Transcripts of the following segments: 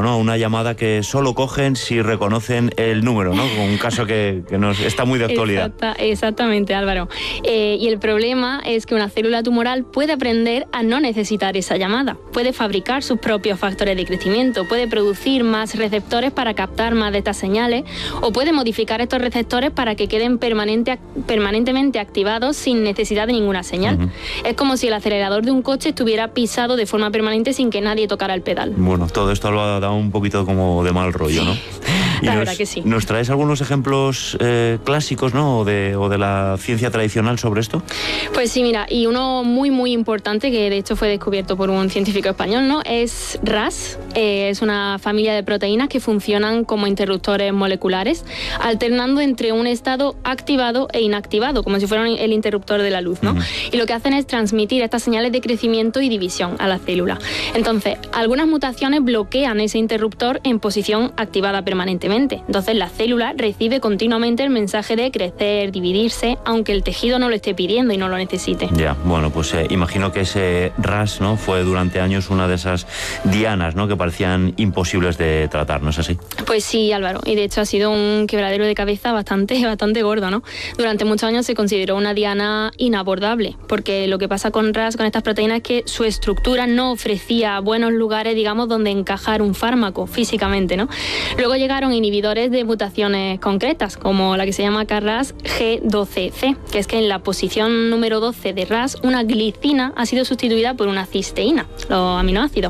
¿no? Una llamada que solo cogen si reconocen el número, ¿no? Un caso que nos está muy de actualidad. Exactamente, Álvaro. Y el problema es que una célula tumoral puede aprender a no necesitar esa llamada. Puede fabricar sus propios factores de crecimiento, puede producir más receptores para captar más de estas señales, o puede modificar estos receptores para que queden permanentemente activados sin necesidad de ninguna señal. Uh-huh. Es como si el acelerador de un coche estuviera pisado de forma permanente sin que nadie tocara el pedal. Bueno, todo esto lo ha dado un poquito como de mal rollo, ¿no? La verdad que sí. ¿Nos traes algunos ejemplos clásicos, ¿no? o de la ciencia tradicional sobre esto? Pues sí, mira, y uno muy muy importante que de hecho fue descubierto por un científico español, ¿no? Es RAS. Es una familia de proteínas que funcionan como interruptores moleculares, alternando entre un estado activado e inactivado, como si fuera el interruptor de la luz, ¿no? Uh-huh. Y lo que hacen es transmitir estas señales de crecimiento y división a la célula. Entonces, algunas mutaciones bloquean ese interruptor en posición activada permanentemente. Entonces, la célula recibe continuamente el mensaje de crecer, dividirse, aunque el tejido no lo esté pidiendo y no lo necesite. Ya, bueno, pues imagino que ese RAS, ¿no? Fue durante años una de esas dianas, ¿no? Que parecían imposibles de tratar, ¿no es así? Pues sí, Álvaro, y de hecho ha sido un quebradero de cabeza bastante gordo, ¿no? Durante muchos años se consideró una diana inabordable, porque lo que pasa con RAS, con estas proteínas, es que su estructura no ofrecía buenos lugares, digamos, donde encajar un fármaco físicamente, ¿no? Luego llegaron inhibidores de mutaciones concretas, como la que se llama KRAS G12C, que es que en la posición número 12 de RAS, una glicina ha sido sustituida por una cisteína, los aminoácidos.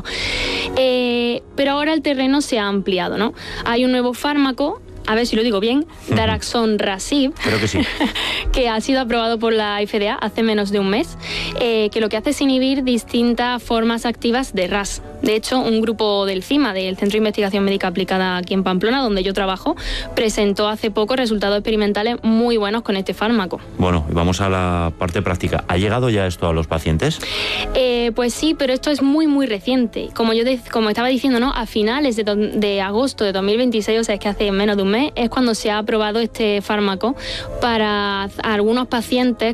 Pero ahora el terreno se ha ampliado, ¿no? Hay un nuevo fármaco, a ver si lo digo bien, daraxonrasib, creo que sí, que ha sido aprobado por la FDA hace menos de un mes, que lo que hace es inhibir distintas formas activas de RAS. De hecho, un grupo del CIMA, del Centro de Investigación Médica Aplicada aquí en Pamplona, donde yo trabajo, presentó hace poco resultados experimentales muy buenos con este fármaco. Bueno, y vamos a la parte práctica. ¿Ha llegado ya esto a los pacientes? Pues sí, pero esto es muy, muy reciente. Como estaba diciendo, ¿no? A finales de agosto de 2026, o sea, es que hace menos de un mes, es cuando se ha aprobado este fármaco para algunos pacientes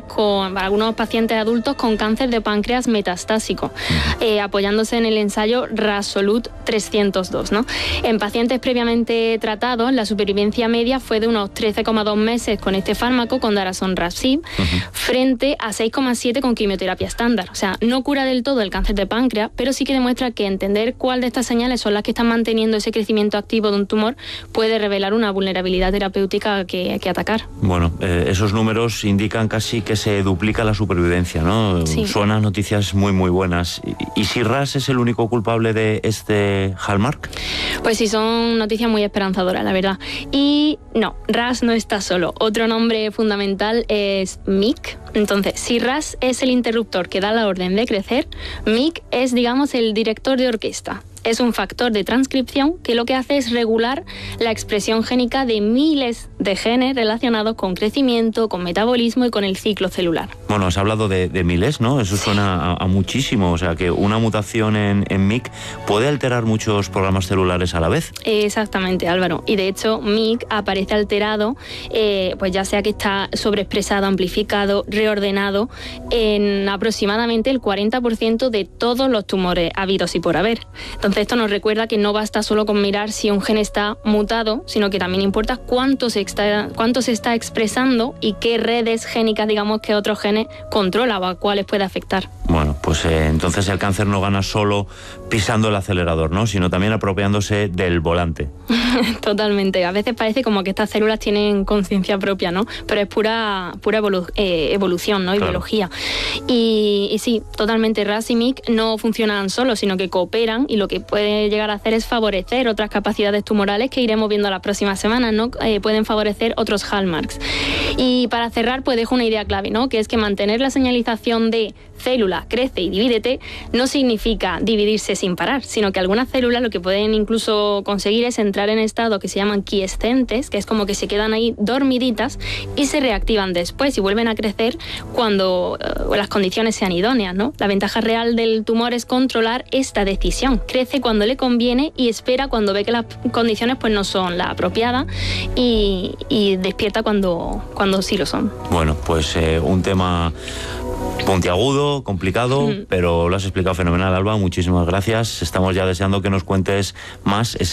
adultos con cáncer de páncreas metastásico, apoyándose en el ensayo RASolute 302, ¿no? En pacientes previamente tratados, la supervivencia media fue de unos 13,2 meses con este fármaco, con daraxonrasib, frente a 6,7 con quimioterapia estándar. O sea, no cura del todo el cáncer de páncreas, pero sí que demuestra que entender cuál de estas señales son las que están manteniendo ese crecimiento activo de un tumor puede revelar una vulnerabilidad terapéutica que atacar. Bueno, esos números indican casi que se duplica la supervivencia, ¿no? Sí. Suenan noticias muy, muy buenas. ¿Y si RAS es el único culpable de este hallmark? Pues sí, son noticias muy esperanzadoras, la verdad. Y no, RAS no está solo. Otro nombre fundamental es MYC. Entonces, si RAS es el interruptor que da la orden de crecer, MYC es, digamos, el director de orquesta. Es un factor de transcripción que lo que hace es regular la expresión génica de miles de genes relacionados con crecimiento, con metabolismo y con el ciclo celular. Bueno, has hablado de miles, ¿no? Eso suena a muchísimo. O sea, que una mutación en MYC puede alterar muchos programas celulares a la vez. Exactamente, Álvaro. Y de hecho, MYC aparece alterado, pues ya sea que está sobreexpresado, amplificado, reordenado, en aproximadamente el 40% de todos los tumores habidos y por haber. Entonces, esto nos recuerda que no basta solo con mirar si un gen está mutado, sino que también importa cuánto se está expresando y qué redes génicas, digamos, que otros genes controla o a cuáles puede afectar. Bueno, pues entonces el cáncer no gana solo pisando el acelerador, ¿no? Sino también apropiándose del volante. Totalmente. A veces parece como que estas células tienen conciencia propia, ¿no? Pero es pura evolución, ¿no? Y claro, biología. Y sí, totalmente. RAS y MYC no funcionan solos, sino que cooperan, y lo que puede llegar a hacer es favorecer otras capacidades tumorales que iremos viendo las próximas semanas, ¿no? Pueden favorecer otros hallmarks. Y para cerrar, pues dejo una idea clave, ¿no? Que es que mantener la señalización de célula, crece y divídete no significa dividirse sin parar, sino que algunas células lo que pueden incluso conseguir es entrar en estados que se llaman quiescentes, que es como que se quedan ahí dormiditas y se reactivan después y vuelven a crecer cuando las condiciones sean idóneas, ¿no? La ventaja real del tumor es controlar esta decisión. Crece cuando le conviene y espera cuando ve que las condiciones pues no son las apropiadas y despierta cuando sí lo son. Bueno, pues un tema puntiagudo, complicado, pero lo has explicado fenomenal, Alba. Muchísimas gracias. Estamos ya deseando que nos cuentes más